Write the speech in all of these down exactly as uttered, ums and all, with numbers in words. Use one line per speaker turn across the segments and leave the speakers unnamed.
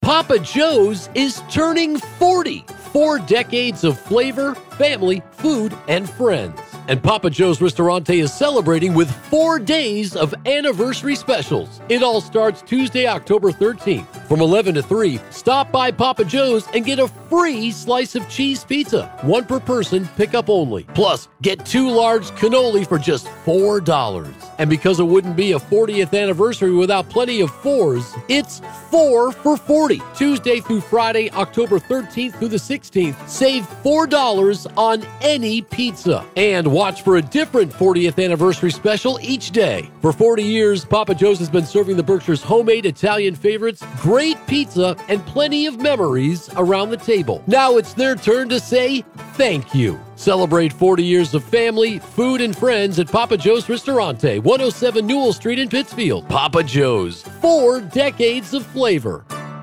Papa Joe's is turning forty. Four decades of flavor, family, food, and friends. And Papa Joe's Ristorante is celebrating with four days of anniversary specials. It all starts Tuesday, October thirteenth. From eleven to three, stop by Papa Joe's and get a free slice of cheese pizza. One per person, pickup only. Plus, get two large cannoli for just four dollars. And because it wouldn't be a fortieth anniversary without plenty of fours, it's four for forty. Tuesday through Friday, October thirteenth through the sixteenth, save four dollars on any pizza. And watch for a different fortieth anniversary special each day. For forty years, Papa Joe's has been serving the Berkshires' homemade Italian favorites, great pizza, and plenty of memories around the table. Now it's their turn to say thank you. Celebrate forty years of family, food, and friends at Papa Joe's Ristorante, one oh seven Newell Street in Pittsfield. Papa Joe's, four decades of flavor.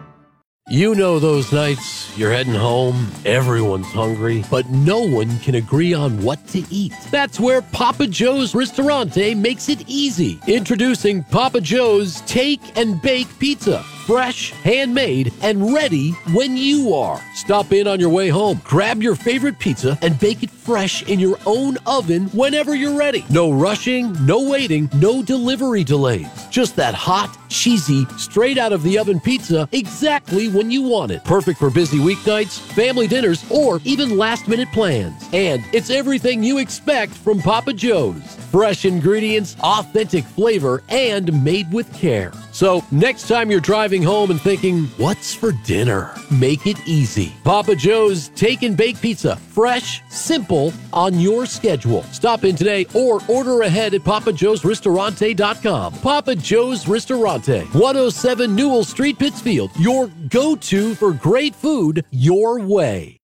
You know those nights you're heading home, everyone's hungry, but no one can agree on what to eat. That's where Papa Joe's Ristorante makes it easy. Introducing Papa Joe's Take and Bake Pizza. Fresh, handmade, and ready when you are. Stop in on your way home, grab your favorite pizza, and bake it fresh in your own oven whenever you're ready. No rushing, no waiting, no delivery delays. Just that hot, cheesy, straight out of the oven pizza exactly when you want it. Perfect for busy weeknights, family dinners, or even last-minute plans. And it's everything you expect from Papa Joe's. Fresh ingredients, authentic flavor, and made with care. So next time you're driving home and thinking, what's for dinner? Make it easy. Papa Joe's Take and Bake Pizza. Fresh, simple, on your schedule. Stop in today or order ahead at papa joes ristorante dot com. Papa Joe's Ristorante, one oh seven Newell Street, Pittsfield. Your go-to for great food your way.